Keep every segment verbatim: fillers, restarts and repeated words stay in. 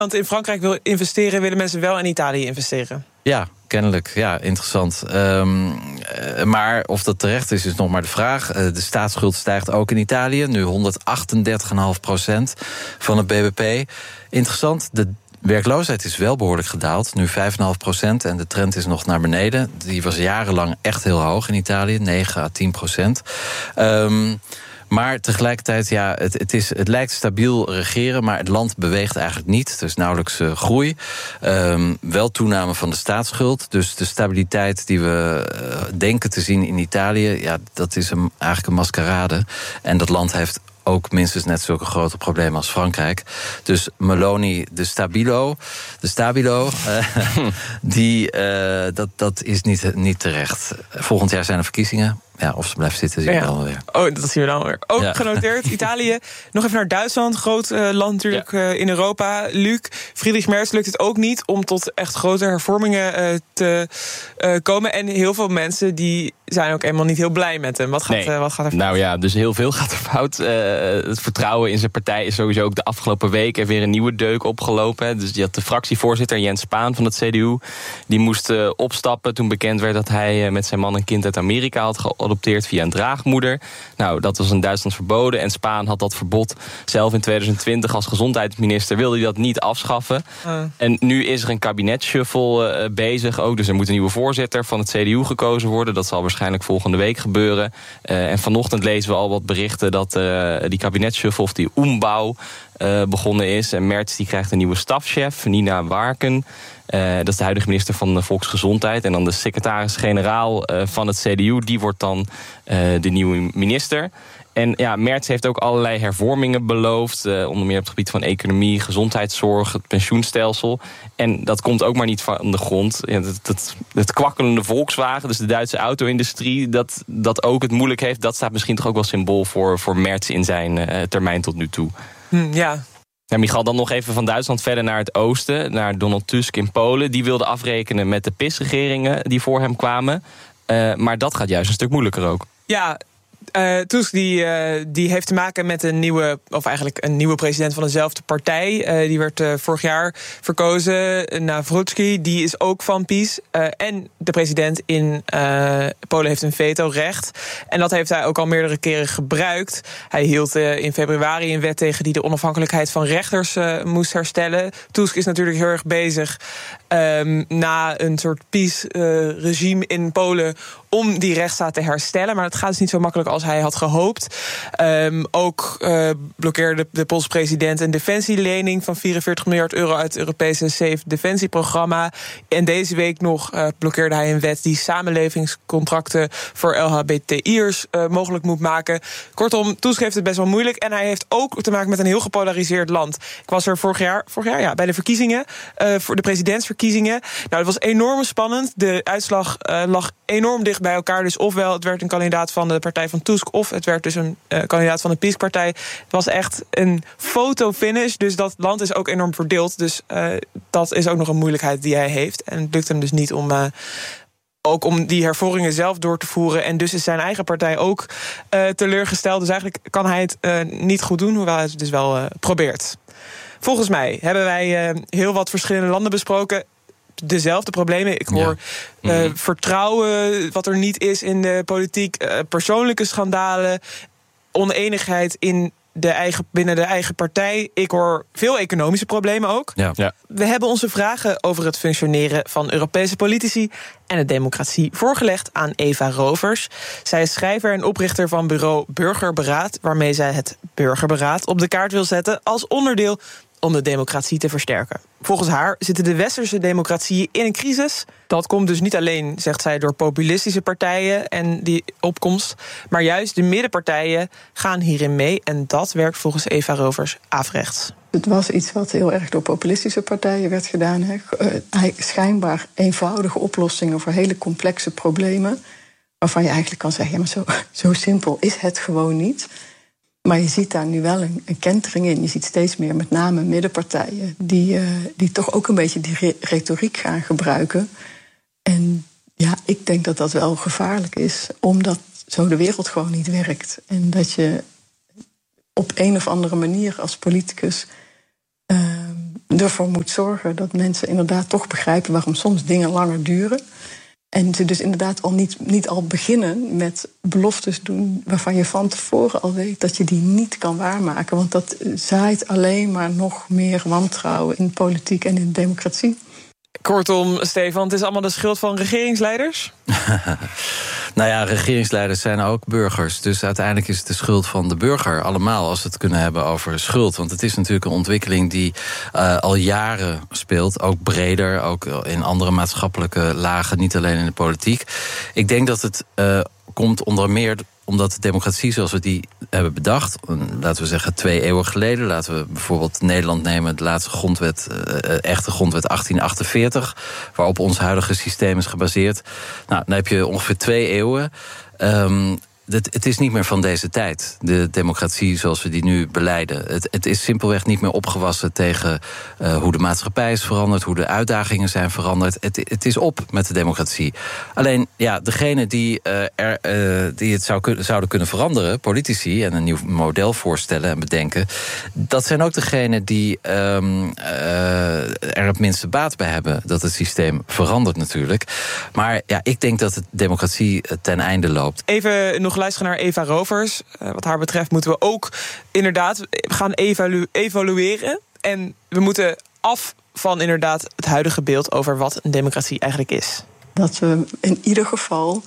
Want in Frankrijk wil investeren, willen mensen wel in Italië investeren. Ja, kennelijk. Ja, interessant. Um, maar of dat terecht is, is nog maar de vraag. Uh, de staatsschuld stijgt ook in Italië. Nu honderdachtendertig komma vijf procent van het B B P. Interessant, de werkloosheid is wel behoorlijk gedaald. Nu vijf komma vijf procent en de trend is nog naar beneden. Die was jarenlang echt heel hoog in Italië. negen à tien procent. Um, Maar tegelijkertijd, ja, het, het, is, het lijkt stabiel regeren, maar het land beweegt eigenlijk niet. Er is nauwelijks uh, groei. Um, wel toename van de staatsschuld. Dus de stabiliteit die we uh, denken te zien in Italië, ja, dat is een, eigenlijk een maskerade. En dat land heeft ook minstens net zulke grote problemen als Frankrijk. Dus Meloni, de stabilo, de stabilo, uh, die, uh, dat, dat is niet, niet terecht. Volgend jaar zijn er verkiezingen. Ja, of ze blijft zitten, zien we ja. dan weer. Oh, dat zien we dan weer. Ook ja. genoteerd, Italië. Nog even naar Duitsland, groot uh, land natuurlijk ja. uh, in Europa. Luc, Friedrich Merz lukt het ook niet om tot echt grote hervormingen uh, te uh, komen. En heel veel mensen die zijn ook eenmaal niet heel blij met hem. Wat gaat, nee. uh, wat gaat er fout? Nou ja, dus heel veel gaat er fout. Uh, het vertrouwen in zijn partij is sowieso ook de afgelopen weken weer een nieuwe deuk opgelopen. Hè. Dus die had de fractievoorzitter Jens Spahn van het C D U. Die moest uh, opstappen toen bekend werd dat hij uh, met zijn man een kind uit Amerika had geadopteerd via een draagmoeder. Nou, dat was in Duitsland verboden. En Spahn had dat verbod zelf in tweeduizend twintig als gezondheidsminister wilde hij dat niet afschaffen. Uh. En nu is er een kabinetsshuffle uh, bezig ook. Dus er moet een nieuwe voorzitter van het C D U gekozen worden. Dat zal waarschijnlijk volgende week gebeuren. Uh, en vanochtend lezen we al wat berichten dat uh, die kabinetsshuffle of die ombouw uh, begonnen is. En Merz die krijgt een nieuwe stafchef, Nina Warken. Uh, dat is de huidige minister van de Volksgezondheid. En dan de secretaris-generaal uh, van het C D U, die wordt dan uh, de nieuwe minister. En ja, Merz heeft ook allerlei hervormingen beloofd. Uh, onder meer op het gebied van economie, gezondheidszorg, het pensioenstelsel. En dat komt ook maar niet van de grond. Ja, dat, dat, het kwakkelende Volkswagen, dus de Duitse auto-industrie, dat, dat ook het moeilijk heeft, dat staat misschien toch ook wel symbool voor, voor Merz in zijn uh, termijn tot nu toe. Hm, ja. Ja, Michal, dan nog even van Duitsland verder naar het oosten, naar Donald Tusk in Polen. Die wilde afrekenen met de P I S-regeringen die voor hem kwamen. Uh, maar dat gaat juist een stuk moeilijker ook. Ja, Uh, Tusk die, uh, die heeft te maken met een nieuwe, of eigenlijk een nieuwe president van dezelfde partij. Uh, die werd uh, vorig jaar verkozen, Nawrocki, die is ook van P I S. Uh, en de president in uh, Polen heeft een vetorecht. En dat heeft hij ook al meerdere keren gebruikt. Hij hield uh, in februari een wet tegen die de onafhankelijkheid van rechters uh, moest herstellen. Tusk is natuurlijk heel erg bezig um, na een soort P I S-regime uh, in Polen om die rechtsstaat te herstellen. Maar het gaat dus niet zo makkelijk als hij had gehoopt. Um, ook uh, blokkeerde de Poolse president een defensielening van vierenveertig miljard euro uit het Europese Safe Defensieprogramma. En deze week nog uh, blokkeerde hij een wet die samenlevingscontracten voor L H B T I'ers uh, mogelijk moet maken. Kortom, Tusk heeft het best wel moeilijk. En hij heeft ook te maken met een heel gepolariseerd land. Ik was er vorig jaar, vorig jaar ja, bij de verkiezingen, uh, voor de presidentsverkiezingen. Nou, het was enorm spannend. De uitslag uh, lag enorm dicht bij elkaar. Dus ofwel het werd een kandidaat van de partij van Tusk, of het werd dus een uh, kandidaat van de P I S-partij. Het was echt een fotofinish. Dus dat land is ook enorm verdeeld. Dus uh, dat is ook nog een moeilijkheid die hij heeft. En het lukt hem dus niet om Uh, ook om die hervormingen zelf door te voeren. En dus is zijn eigen partij ook uh, teleurgesteld. Dus eigenlijk kan hij het uh, niet goed doen, hoewel hij het dus wel uh, probeert. Volgens mij hebben wij uh, heel wat verschillende landen besproken. Dezelfde problemen. Ik hoor ja. uh, mm-hmm. vertrouwen wat er niet is in de politiek. Uh, persoonlijke schandalen. Oneenigheid in de eigen, binnen de eigen partij. Ik hoor veel economische problemen ook. Ja. Ja. We hebben onze vragen over het functioneren van Europese politici en de democratie voorgelegd aan Eva Rovers. Zij is schrijver en oprichter van bureau Burgerberaad, waarmee zij het burgerberaad op de kaart wil zetten als onderdeel om de democratie te versterken. Volgens haar zitten de westerse democratieën in een crisis. Dat komt dus niet alleen, zegt zij, door populistische partijen en die opkomst, maar juist de middenpartijen gaan hierin mee. En dat werkt volgens Eva Rovers averechts. Het was iets wat heel erg door populistische partijen werd gedaan. Hè. Schijnbaar eenvoudige oplossingen voor hele complexe problemen, waarvan je eigenlijk kan zeggen, ja, maar zo, zo simpel is het gewoon niet. Maar je ziet daar nu wel een, een kentering in. Je ziet steeds meer, met name middenpartijen, die, uh, die toch ook een beetje die re- retoriek gaan gebruiken. En ja, ik denk dat dat wel gevaarlijk is, omdat zo de wereld gewoon niet werkt. En dat je op een of andere manier als politicus uh, ervoor moet zorgen dat mensen inderdaad toch begrijpen waarom soms dingen langer duren. En ze dus inderdaad al niet, niet al beginnen met beloftes doen waarvan je van tevoren al weet dat je die niet kan waarmaken. Want dat zaait alleen maar nog meer wantrouwen in politiek en in democratie. Kortom, Stefan, het is allemaal de schuld van regeringsleiders? Nou ja, regeringsleiders zijn ook burgers. Dus uiteindelijk is het de schuld van de burger allemaal, als we het kunnen hebben over schuld. Want het is natuurlijk een ontwikkeling die uh, al jaren speelt. Ook breder, ook in andere maatschappelijke lagen, niet alleen in de politiek. Ik denk dat het uh, komt onder meer omdat de democratie zoals we die hebben bedacht, laten we zeggen twee eeuwen geleden, laten we bijvoorbeeld Nederland nemen, de laatste grondwet, uh, echte grondwet achttien achtenveertig, waarop ons huidige systeem is gebaseerd. Nou, dan heb je ongeveer twee eeuwen. Um, Het, het is niet meer van deze tijd, de democratie zoals we die nu beleiden. Het, het is simpelweg niet meer opgewassen tegen uh, hoe de maatschappij is veranderd, hoe de uitdagingen zijn veranderd. Het, het is op met de democratie. Alleen, ja, degene die, uh, er, uh, die het zou kun, zouden kunnen veranderen, politici, en een nieuw model voorstellen en bedenken, dat zijn ook degenen die um, uh, er het minste baat bij hebben dat het systeem verandert natuurlijk. Maar ja, ik denk dat de democratie ten einde loopt. Even nog luisteren naar Eva Rovers. Uh, wat haar betreft moeten we ook inderdaad gaan evalu- evalueren. En we moeten af van inderdaad het huidige beeld over wat een democratie eigenlijk is. Dat we in ieder geval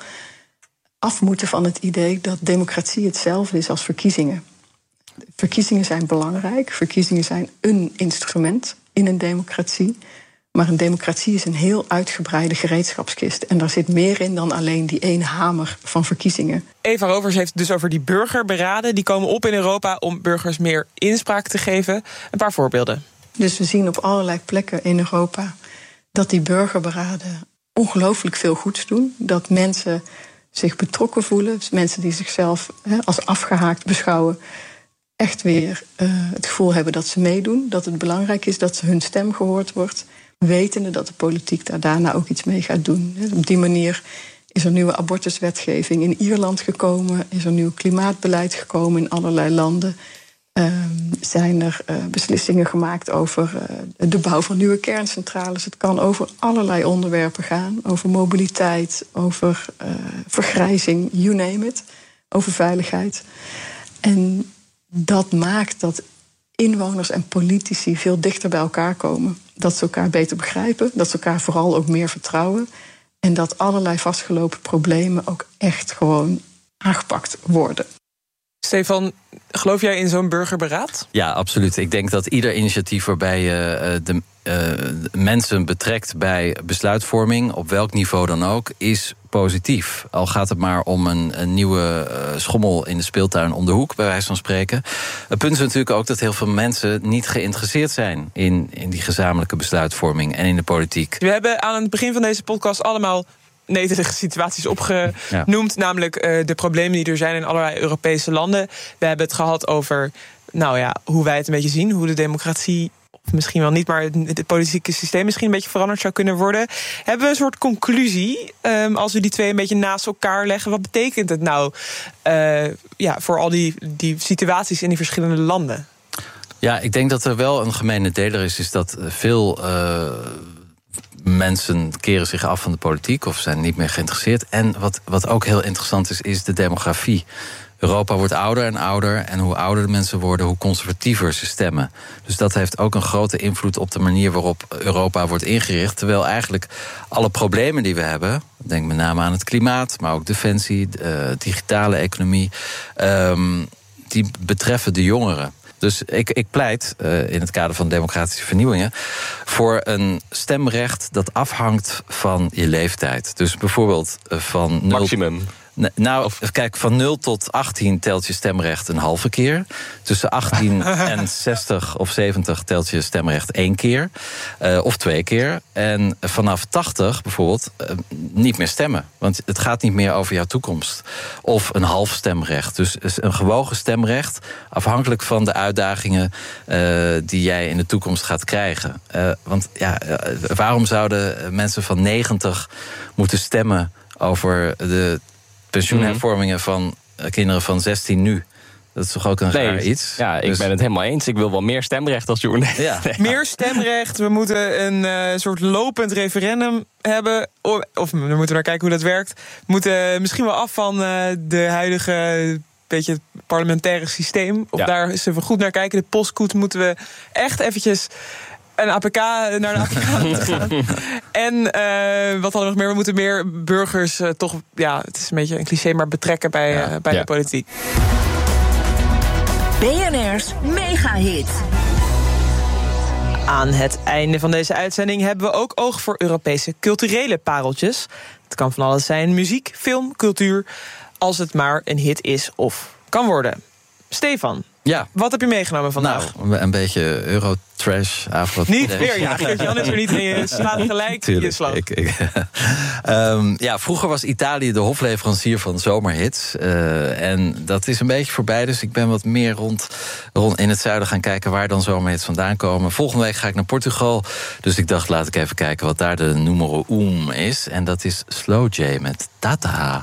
af moeten van het idee dat democratie hetzelfde is als verkiezingen. Verkiezingen zijn belangrijk. Verkiezingen zijn een instrument in een democratie. Maar een democratie is een heel uitgebreide gereedschapskist. En daar zit meer in dan alleen die ene hamer van verkiezingen. Eva Rovers heeft het dus over die burgerberaden. Die komen op in Europa om burgers meer inspraak te geven. Een paar voorbeelden. Dus we zien op allerlei plekken in Europa dat die burgerberaden ongelooflijk veel goeds doen. Dat mensen zich betrokken voelen. Mensen die zichzelf he, als afgehaakt beschouwen, echt weer uh, het gevoel hebben dat ze meedoen. Dat het belangrijk is dat hun stem gehoord wordt, wetende dat de politiek daar daarna ook iets mee gaat doen. Op die manier is er nieuwe abortuswetgeving in Ierland gekomen, is er nieuw klimaatbeleid gekomen in allerlei landen. Uh, zijn er uh, beslissingen gemaakt over uh, de bouw van nieuwe kerncentrales. Het kan over allerlei onderwerpen gaan. Over mobiliteit, over uh, vergrijzing, you name it. Over veiligheid. En dat maakt dat inwoners en politici veel dichter bij elkaar komen. Dat ze elkaar beter begrijpen, dat ze elkaar vooral ook meer vertrouwen. En dat allerlei vastgelopen problemen ook echt gewoon aangepakt worden. Stefan, geloof jij in zo'n burgerberaad? Ja, absoluut. Ik denk dat ieder initiatief waarbij je uh, de uh, mensen betrekt bij besluitvorming, op welk niveau dan ook, is positief. Al gaat het maar om een, een nieuwe uh, schommel in de speeltuin om de hoek, bij wijze van spreken. Het punt is natuurlijk ook dat heel veel mensen niet geïnteresseerd zijn in, in die gezamenlijke besluitvorming en in de politiek. We hebben aan het begin van deze podcast allemaal netelige situaties opgenoemd. Ja. Namelijk uh, de problemen die er zijn in allerlei Europese landen. We hebben het gehad over nou ja, hoe wij het een beetje zien. Hoe de democratie, of misschien wel niet, maar het politieke systeem misschien een beetje veranderd zou kunnen worden. Hebben we een soort conclusie, um, als we die twee een beetje naast elkaar leggen. Wat betekent het nou uh, ja, voor al die, die situaties in die verschillende landen? Ja, ik denk dat er wel een gemene deler is, is dat veel Uh, mensen keren zich af van de politiek of zijn niet meer geïnteresseerd. En wat, wat ook heel interessant is, is de demografie. Europa wordt ouder en ouder. En hoe ouder de mensen worden, hoe conservatiever ze stemmen. Dus dat heeft ook een grote invloed op de manier waarop Europa wordt ingericht. Terwijl eigenlijk alle problemen die we hebben, denk met name aan het klimaat, maar ook defensie, uh, digitale economie, um, die betreffen de jongeren. Dus ik, ik pleit uh, in het kader van democratische vernieuwingen voor een stemrecht dat afhangt van je leeftijd. Dus bijvoorbeeld uh, van nul. Maximum. Nou, kijk, van nul tot achttien telt je stemrecht een halve keer. Tussen achttien en zestig of zeventig telt je stemrecht één keer. Uh, of twee keer. En vanaf tachtig bijvoorbeeld uh, niet meer stemmen. Want het gaat niet meer over jouw toekomst. Of een half stemrecht. Dus een gewogen stemrecht, afhankelijk van de uitdagingen uh, die jij in de toekomst gaat krijgen. Uh, want ja, uh, waarom zouden mensen van negentig moeten stemmen over de pensioenhervormingen van kinderen van zestien nu? Dat is toch ook een Nee, raar iets? Ja, ik Dus- ben het helemaal eens. Ik wil wel meer stemrecht als journalist. Ja. Meer stemrecht. We moeten een uh, soort lopend referendum hebben. Of, of we moeten naar kijken hoe dat werkt. We moeten misschien wel af van uh, de huidige beetje het parlementaire systeem. Of Ja. daar eens even goed naar kijken. De postkoets moeten we echt eventjes een A P K naar de A P K moeten gaan. En uh, wat hadden we nog meer? We moeten meer burgers uh, toch, ja, het is een beetje een cliché, maar betrekken bij, Ja. uh, bij Ja. de politiek. B N R's Megahit. Aan het einde van deze uitzending hebben we ook oog voor Europese culturele pareltjes. Het kan van alles zijn: muziek, film, cultuur, als het maar een hit is of kan worden. Stefan, Ja. wat heb je meegenomen vandaag? Nou, een beetje Eurotrash, Afro. Niet weer, ja. Geert-Jan is er niet in. Je slaat gelijk je Tuurlijk. slag. Ik, ik, um, ja, vroeger was Italië de hofleverancier van zomerhits. Uh, en dat is een beetje voorbij. Dus ik ben wat meer rond, rond in het zuiden gaan kijken waar dan zomerhits vandaan komen. Volgende week ga ik naar Portugal. Dus ik dacht, laat ik even kijken wat daar de numero um is. En dat is Slow J met Tata.